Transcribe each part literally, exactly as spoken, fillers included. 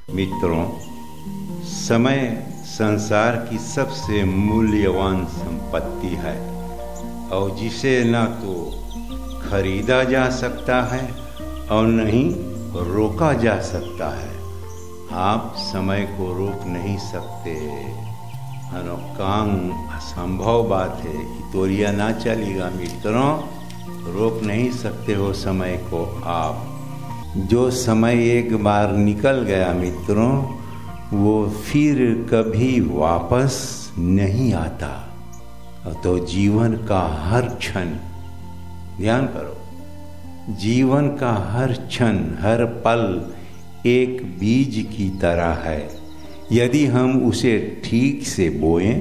मित्रों, समय संसार की सबसे मूल्यवान संपत्ति है और जिसे न तो खरीदा जा सकता है और न ही रोका जा सकता है। आप समय को रोक नहीं सकते, काम असंभव बात है, इतोरिया ना चलेगा। मित्रों, रोक नहीं सकते हो समय को आप। जो समय एक बार निकल गया मित्रों, वो फिर कभी वापस नहीं आता। तो जीवन का हर क्षण, ध्यान करो, जीवन का हर क्षण, हर पल एक बीज की तरह है। यदि हम उसे ठीक से बोएं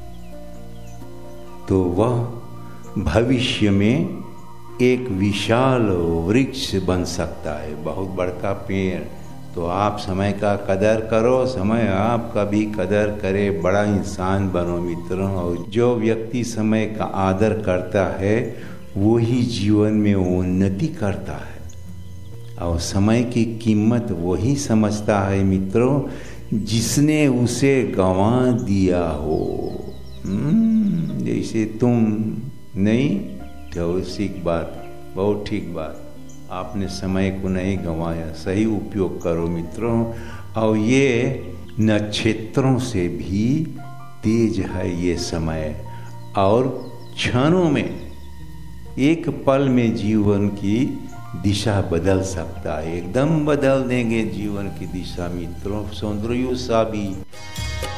तो वह भविष्य में एक विशाल वृक्ष बन सकता है, बहुत बड़का पेड़। तो आप समय का कदर करो, समय आपका भी कदर करे, बड़ा इंसान बनो मित्रों। और जो व्यक्ति समय का आदर करता है वो ही जीवन में उन्नति करता है। और समय की कीमत वही समझता है मित्रों जिसने उसे गंवा दिया हो। जैसे तुम नहीं, ठीक बात, बहुत ठीक बात, आपने समय को नहीं गंवाया, सही उपयोग करो मित्रों। और ये नक्षत्रों से भी तेज है ये समय, और क्षणों में, एक पल में जीवन की दिशा बदल सकता है, एकदम बदल देंगे जीवन की दिशा मित्रों। सौंदर्य सा भी